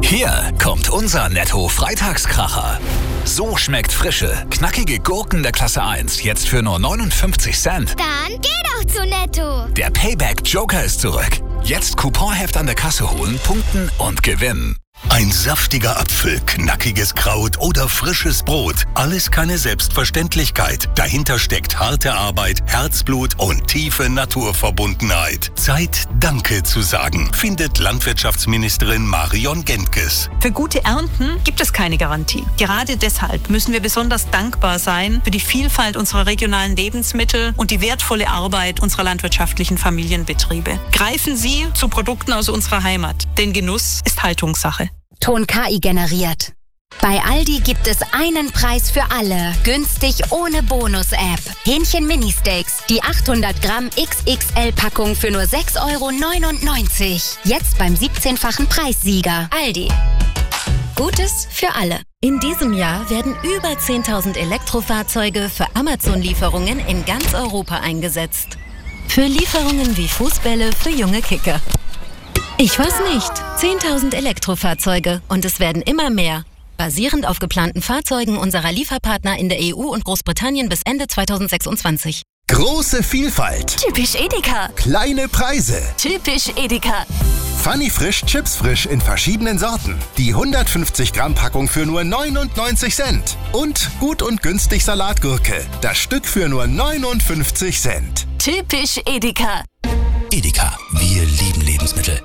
Hier kommt unser Netto-Freitagskracher. So schmeckt frische, knackige Gurken der Klasse 1 jetzt für nur 59 Cent. Dann geh doch zu Netto. Der Payback-Joker ist zurück. Jetzt Couponheft an der Kasse holen, punkten und gewinnen. Ein saftiger Apfel, knackiges Kraut oder frisches Brot. Alles keine Selbstverständlichkeit. Dahinter steckt harte Arbeit, Herzblut und tiefe Naturverbundenheit. Zeit, Danke zu sagen, findet Landwirtschaftsministerin Marion Gentges. Für gute Ernten gibt es keine Garantie. Gerade deshalb müssen wir besonders dankbar sein für die Vielfalt unserer regionalen Lebensmittel und die wertvolle Arbeit unserer landwirtschaftlichen Familienbetriebe. Greifen Sie zu Produkten aus unserer Heimat, denn Genuss ist Haltungssache. Ton KI generiert. Bei Aldi gibt es einen Preis für alle. Günstig ohne Bonus-App. Hähnchen Mini-Steaks. Die 800 Gramm XXL-Packung für nur 6,99 €. Jetzt beim 17-fachen Preissieger. Aldi. Gutes für alle. In diesem Jahr werden über 10.000 Elektrofahrzeuge für Amazon-Lieferungen in ganz Europa eingesetzt. Für Lieferungen wie Fußbälle für junge Kicker. Ich weiß nicht. 10.000 Elektrofahrzeuge und es werden immer mehr. Basierend auf geplanten Fahrzeugen unserer Lieferpartner in der EU und Großbritannien bis Ende 2026. Große Vielfalt. Typisch Edeka. Kleine Preise. Typisch Edeka. Funny Frisch, Chips frisch in verschiedenen Sorten. Die 150 Gramm Packung für nur 99 Cent. Und gut und günstig Salatgurke. Das Stück für nur 59 Cent. Typisch Edeka. Edeka, wir lieben Lebensmittel.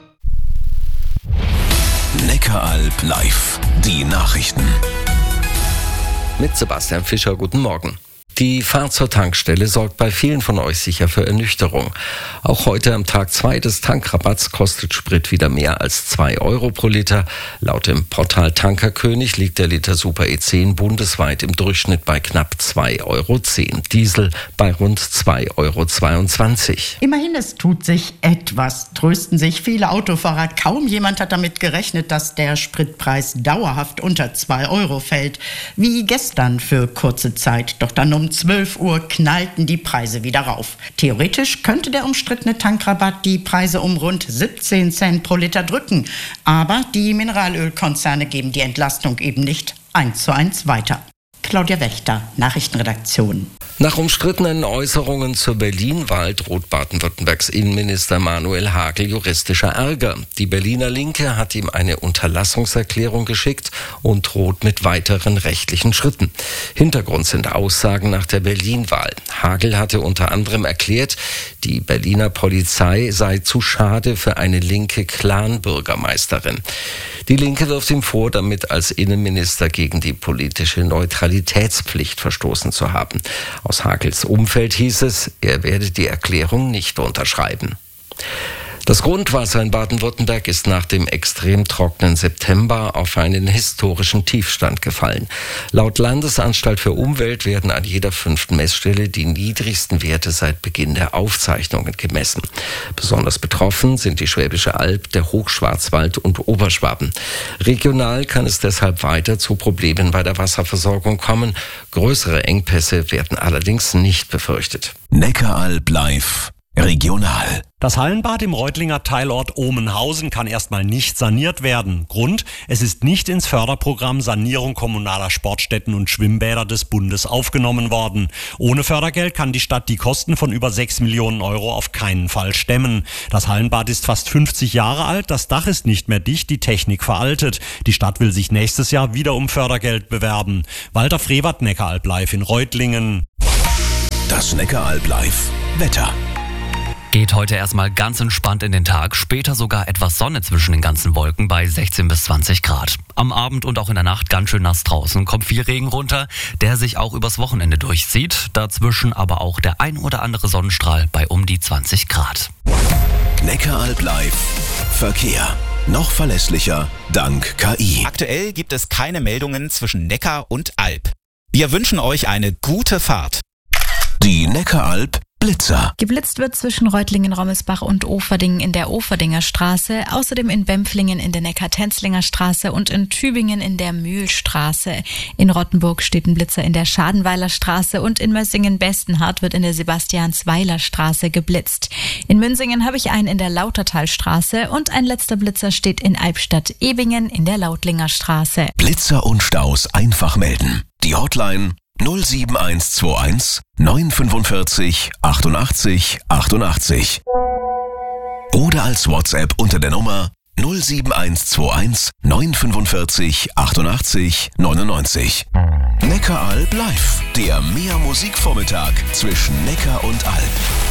Neckaralb live. Die Nachrichten. Mit Sebastian Fischer, guten Morgen. Die Fahrt zur Tankstelle sorgt bei vielen von euch sicher für Ernüchterung. Auch heute am Tag 2 des Tankrabatts kostet Sprit wieder mehr als 2 € pro Liter. Laut dem Portal Tankerkönig liegt der Liter Super E10 bundesweit im Durchschnitt bei knapp 2,10 €. Diesel bei rund 2,22 €. Immerhin, es tut sich etwas, trösten sich viele Autofahrer. Kaum jemand hat damit gerechnet, dass der Spritpreis dauerhaft unter 2 € fällt. Wie gestern für kurze Zeit. Doch dann um 12 Uhr knallten die Preise wieder rauf. Theoretisch könnte der umstrittene Tankrabatt die Preise um rund 17 Cent pro Liter drücken. Aber die Mineralölkonzerne geben die Entlastung eben nicht 1:1 weiter. Claudia Wächter, Nachrichtenredaktion. Nach umstrittenen Äußerungen zur Berlin-Wahl droht Baden-Württembergs Innenminister Manuel Hagel juristischer Ärger. Die Berliner Linke hat ihm eine Unterlassungserklärung geschickt und droht mit weiteren rechtlichen Schritten. Hintergrund sind Aussagen nach der Berlin-Wahl. Hagel hatte unter anderem erklärt, die Berliner Polizei sei zu schade für eine linke Clan-Bürgermeisterin. Die Linke wirft ihm vor, damit als Innenminister gegen die politische Neutralitätspflicht verstoßen zu haben. Aus Hagels Umfeld hieß es, er werde die Erklärung nicht unterschreiben. Das Grundwasser in Baden-Württemberg ist nach dem extrem trockenen September auf einen historischen Tiefstand gefallen. Laut Landesanstalt für Umwelt werden an jeder 5. Messstelle die niedrigsten Werte seit Beginn der Aufzeichnungen gemessen. Besonders betroffen sind die Schwäbische Alb, der Hochschwarzwald und Oberschwaben. Regional kann es deshalb weiter zu Problemen bei der Wasserversorgung kommen. Größere Engpässe werden allerdings nicht befürchtet. Neckaralb live. Regional. Das Hallenbad im Reutlinger Teilort Omenhausen kann erstmal nicht saniert werden. Grund: Es ist nicht ins Förderprogramm Sanierung kommunaler Sportstätten und Schwimmbäder des Bundes aufgenommen worden. Ohne Fördergeld kann die Stadt die Kosten von über 6 Millionen € auf keinen Fall stemmen. Das Hallenbad ist fast 50 Jahre alt, das Dach ist nicht mehr dicht, die Technik veraltet. Die Stadt will sich nächstes Jahr wieder um Fördergeld bewerben. Walter Frevert, Neckaralb live in Reutlingen. Das Neckaralb live. Wetter. Geht heute erstmal ganz entspannt in den Tag, später sogar etwas Sonne zwischen den ganzen Wolken bei 16 bis 20 Grad. Am Abend und auch in der Nacht ganz schön nass draußen, kommt viel Regen runter, der sich auch übers Wochenende durchzieht. Dazwischen aber auch der ein oder andere Sonnenstrahl bei um die 20 Grad. Neckaralb live. Verkehr. Noch verlässlicher dank KI. Aktuell gibt es keine Meldungen zwischen Neckar und Alb. Wir wünschen euch eine gute Fahrt. Die Neckaralb Blitzer. Geblitzt wird zwischen Reutlingen-Rommelsbach und Oferding in der Oferdinger Straße, außerdem in Bempflingen in der Neckar-Tenzlinger Straße und in Tübingen in der Mühlstraße. In Rottenburg steht ein Blitzer in der Schadenweiler Straße und in Mössingen-Bestenhardt wird in der Sebastiansweiler Straße geblitzt. In Münsingen habe ich einen in der Lautertalstraße und ein letzter Blitzer steht in Albstadt-Ebingen in der Lautlinger Straße. Blitzer und Staus einfach melden. Die Hotline 07121 945 88 88. Oder als WhatsApp unter der Nummer 07121 945 88 99. Neckaralb live, der Mehr-Musik-Vormittag zwischen Neckar und Alb.